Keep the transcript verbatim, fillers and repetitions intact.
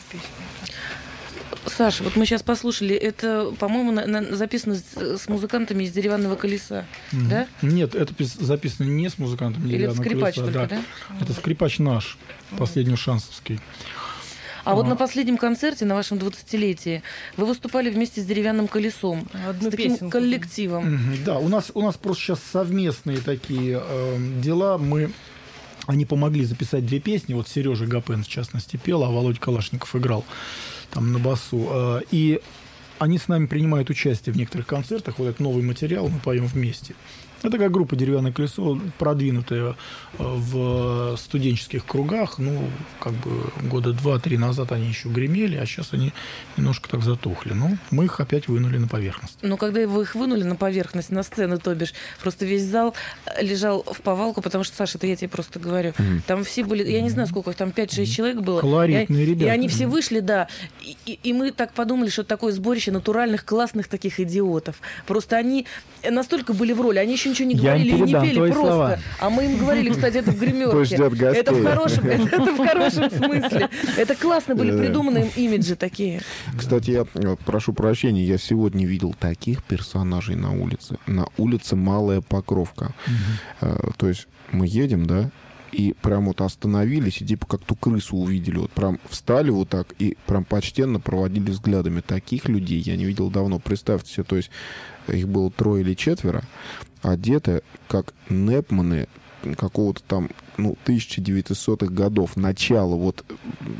песню. Саша, вот мы сейчас послушали, это, по-моему, на, на, записано с, с музыкантами из «Деревянного колеса», mm-hmm. да? Нет, это записано не с музыкантами «Деревянного колеса». Или скрипач только, да? да? Это скрипач наш, mm-hmm. последнешансовский. А, а вот на последнем концерте, на вашем двадцатилетии, вы выступали вместе с «Деревянным колесом», Одну с таким песенку. коллективом. Mm-hmm. Да, у нас, у нас просто сейчас совместные такие э, дела. Мы... Они помогли записать две песни. Вот Сережа Гапен, в частности, пел, а Володя Калашников играл там на басу. И они с нами принимают участие в некоторых концертах. Вот этот новый материал мы поем вместе. Это как группа «Деревянное колесо», продвинутая в студенческих кругах. Ну, как бы года два-три назад они еще гремели, а сейчас они немножко так затухли. Ну, мы их опять вынули на поверхность. Но когда вы их вынули на поверхность, на сцену, то бишь, просто весь зал лежал в повалку, потому что, Саша, это я тебе просто говорю, mm. там все были, я не знаю, сколько их, там пять-шесть mm. человек было. Колоритные и, ребята. И они все вышли, да. И, и, и мы так подумали, что это такое сборище натуральных, классных таких идиотов. Просто они настолько были в роли, они еще ничего не говорили и не пели просто. Слова. А мы им говорили, кстати, это в гримерке. Это в хорошем, это, это в хорошем смысле. Это классно были придуманы имиджи такие. Кстати, я прошу прощения, я сегодня видел таких персонажей на улице. На улице Малая Покровка. Угу. То есть мы едем, да, и прям вот остановились, и типа как ту крысу увидели. Вот прям встали вот так и прям почтенно проводили взглядами. Таких людей я не видел давно. Представьте себе, то есть их было трое или четверо, одеты как непманы какого-то там, ну, тысяча девятисотых годов, начала, вот